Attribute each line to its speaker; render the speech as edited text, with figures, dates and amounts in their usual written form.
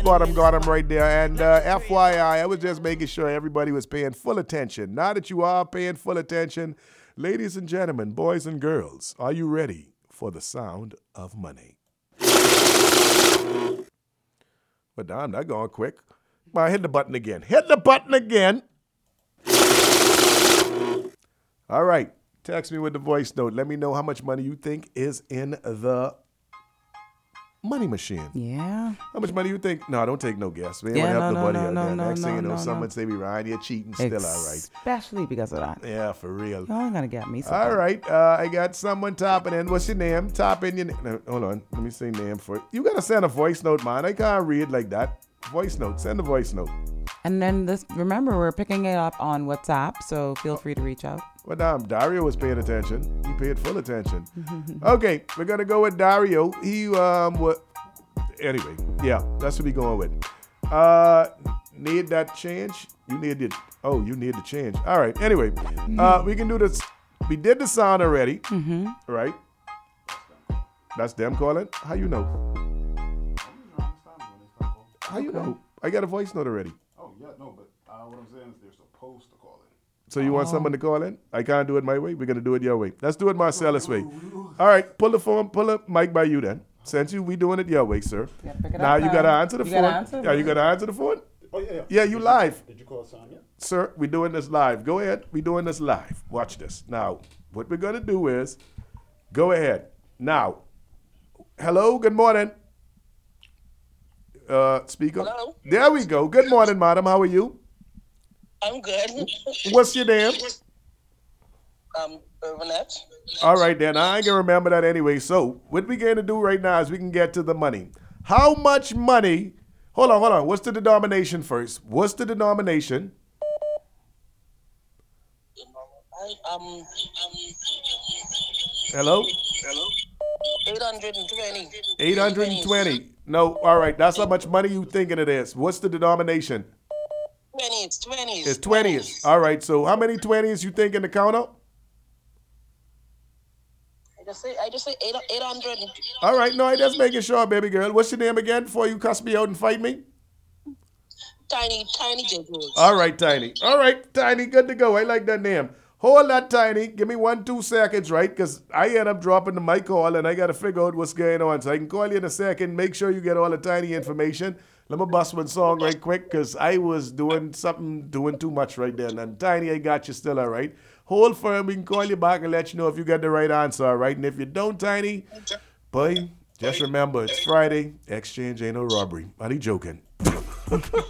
Speaker 1: bottom got him right there. And FYI, I was just making sure everybody was paying full attention. Now that you are paying full attention, ladies and gentlemen, boys and girls, are you ready for the sound of money? But damn, that going quick. Come on, hit the button again. Hit the button again. All right. Text me with the voice note. Let me know how much money you think is in the money machine.
Speaker 2: Yeah.
Speaker 1: How much money you think? No, don't take no guess. Man,
Speaker 2: Yeah,
Speaker 1: help
Speaker 2: no,
Speaker 1: nobody
Speaker 2: no,
Speaker 1: out
Speaker 2: no,
Speaker 1: there.
Speaker 2: no,
Speaker 1: Next thing you know,
Speaker 2: no,
Speaker 1: someone
Speaker 2: no.
Speaker 1: say we Ryan, you're cheating. Still all right.
Speaker 2: Especially because of that.
Speaker 1: Yeah, for real.
Speaker 2: Y'all gonna get me.
Speaker 1: All right. I got someone topping in. What's your name? Top in your name. No, hold on. Let me say name for it. You got to send a voice note, man. I can't read like that. Voice note. Send a voice note.
Speaker 2: And then remember, we're picking it up on WhatsApp, so feel free to reach out.
Speaker 1: Well, Dario was paying attention. He paid full attention. Okay, we're going to go with Dario. He, anyway, yeah, that's what we going with. Need that change? You need the change. All right, anyway, we can do this. We did the sound already, right? That's them calling? How you know? How you know? I got a voice note already.
Speaker 3: Oh, yeah, no, but what I'm saying is they're supposed to call in.
Speaker 1: So you want someone to call in? I can't do it my way. We're going to do it your way. Let's do it Marcellus' way. All right, pull the mic by you then. Since we doing it your way, sir.
Speaker 2: Yeah, pick it
Speaker 1: Now
Speaker 2: up
Speaker 1: you got to answer the phone.
Speaker 2: Yeah,
Speaker 1: you got to answer the phone?
Speaker 3: Oh, yeah.
Speaker 1: Yeah, you live.
Speaker 3: Did you call Sam yet?
Speaker 1: Sir, we're doing this live. Go ahead. We're doing this live. Watch this. Now, what we're going to do is, go ahead. Now, hello, good morning. Speaker.
Speaker 4: Hello.
Speaker 1: There we go. Good morning, madam. How are you?
Speaker 4: I'm good.
Speaker 1: What's your name?
Speaker 4: Urbanette.
Speaker 1: All right, then. I ain't going to remember that anyway. So, what we're going to do right now is we can get to the money. How much money? Hold on. What's the denomination first? What's the denomination? Hello?
Speaker 4: 820.
Speaker 1: 820. No, all right. That's how much money you thinking it is. What's the denomination?
Speaker 4: 20s.
Speaker 1: It's 20s. All right. So how many 20s you think in the counter?
Speaker 4: I just say 800.
Speaker 1: All right. No, I just making sure, baby girl. What's your name again before you cuss me out and fight me?
Speaker 4: Tiny J. Rose.
Speaker 1: All right, Tiny. All right, Tiny. Good to go. I like that name. Hold that, Tiny. Give me 2 seconds, right? Because I end up dropping the mic call and I got to figure out what's going on. So I can call you in a second. Make sure you get all the Tiny information. Let me bust one song right quick because I was doing too much right there. And Tiny, I got you still, all right? Hold firm. We can call you back and let you know if you got the right answer, all right? And if you don't, Tiny, boy, just remember, it's Friday. Exchange ain't no robbery. Are you joking?